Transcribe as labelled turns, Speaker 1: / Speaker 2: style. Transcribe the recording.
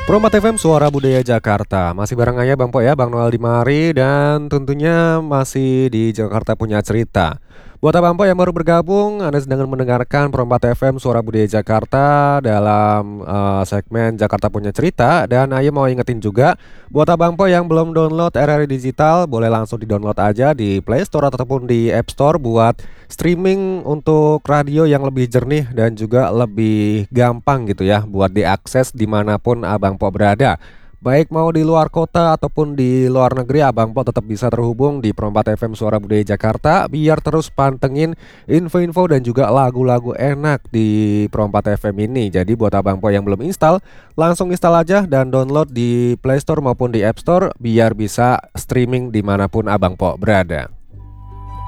Speaker 1: Pro4 FM Suara Budaya Jakarta. Masih bareng aja Bang Po ya, Bang Noel di mari dan tentunya masih di Jakarta Punya Cerita. Buat Abang Po yang baru bergabung, Anda sedang mendengarkan Pro4 FM Suara Budaya Jakarta dalam segmen Jakarta Punya Cerita. Dan Ayo mau ingetin juga buat Abang Po yang belum download RRI Digital, boleh langsung di-download aja di Play Store ataupun di App Store buat streaming untuk radio yang lebih jernih dan juga lebih gampang gitu ya buat diakses dimanapun Abang Po berada. Baik mau di luar kota ataupun di luar negeri, Abang Po tetap bisa terhubung di Pro4 FM Suara Budaya Jakarta biar terus pantengin info-info dan juga lagu-lagu enak di Pro4 FM ini. Jadi buat Abang Po yang belum install, langsung install aja dan download di Play Store maupun di App Store biar bisa streaming dimanapun Abang Po berada.